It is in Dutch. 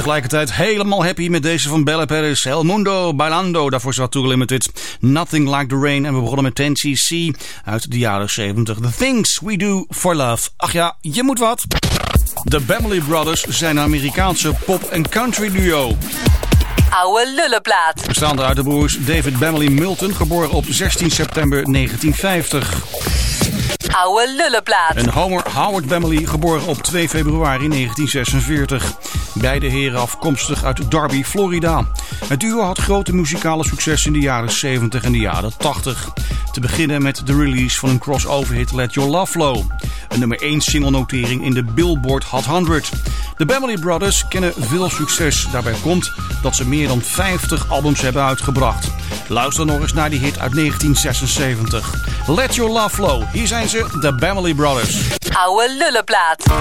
Tegelijkertijd helemaal happy met deze van Bella Perez. El Mundo Bailando, daarvoor zat Tour Limited. Nothing Like the Rain. En we begonnen met 10cc uit de jaren 70. The Things We Do For Love. Ach ja, je moet wat. De Bamley Brothers zijn een Amerikaanse pop- en country duo. Oude lullenplaat. Bestaande uit de broers David Bamley Milton, geboren op 16 september 1950. Oude lullenplaat. En Homer Howard Bamley, geboren op 2 februari 1946. Beide heren afkomstig uit Darby, Florida. Het duo had grote muzikale succes in de jaren 70 en de jaren 80. Te beginnen met de release van een crossover hit Let Your Love Flow. Een nummer 1 single notering in de Billboard Hot 100. De Bamley Brothers kennen veel succes. Daarbij komt dat ze meer dan 50 albums hebben uitgebracht. Luister nog eens naar die hit uit 1976. Let Your Love Flow. Hier zijn ze, de Bamley Brothers. Oude lullenplaat.